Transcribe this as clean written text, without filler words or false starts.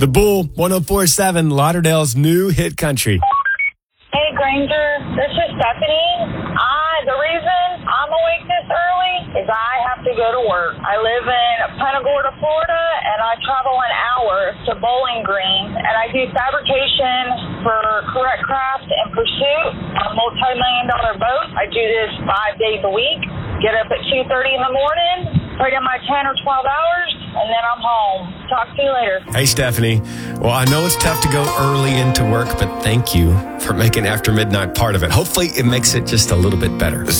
The Bull, 104.7, Lauderdale's new hit country. Hey, Granger, this is Stephanie. The reason I'm awake this early is I have to go to work. I live in Punta Gorda, Florida, and I travel an hour to Bowling Green, and I do fabrication for Correct Craft and Pursuit on multi-million-dollar boats. I do this 5 days a week. Get up at 2:30 in the morning, put in my 10 or 12 hours, and then I'm home. Talk to you later. Hey, Stephanie. Well, I know it's tough to go early into work, but thank you for making After Midnight part of it. Hopefully, it makes it just a little bit better.